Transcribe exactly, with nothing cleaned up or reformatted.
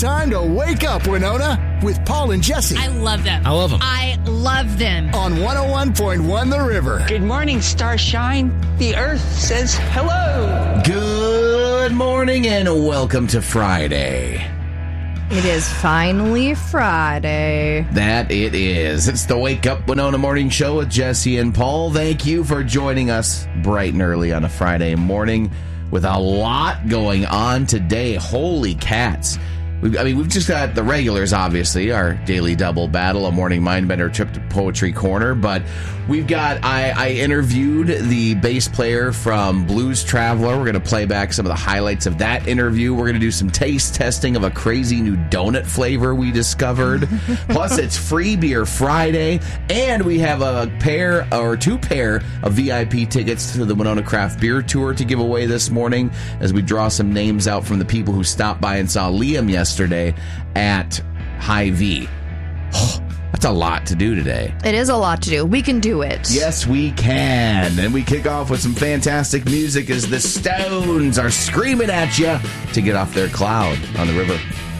time to wake up, Winona, with Paul and Jesse. I love them. I love them. I love them. On one oh one point one The River. Good morning, Starshine. The Earth says hello. Good morning and welcome to Friday. It is finally Friday. That it is. It's the Wake Up Winona Morning Show with Jesse and Paul. Thank you for joining us bright and early on a Friday morning with a lot going on today. Holy cats. We've, I mean, we've just got the regulars, obviously, our daily double battle, a morning mindbender trip to Poetry Corner. But we've got, I, I interviewed the bass player from Blues Traveler. We're going to play back some of the highlights of that interview. We're going to do some taste testing of a crazy new donut flavor we discovered. Plus, it's Free Beer Friday. And we have a pair or two pair of V I P tickets to the Winona Craft Beer Tour to give away this morning as we draw some names out from the people who stopped by and saw Liam yesterday. Yesterday at Hy-Vee. Oh, that's a lot to do today. It is a lot to do. We can do it. Yes, we can. And we kick off with some fantastic music as the Stones are screaming at you to get off their cloud on the river.